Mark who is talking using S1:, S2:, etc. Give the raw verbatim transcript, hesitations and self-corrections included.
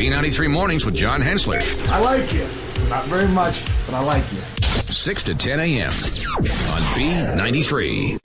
S1: B ninety-three Mornings with John Hensler.
S2: I like you. Not very much, but I like you.
S1: six to ten a.m. on B ninety-three.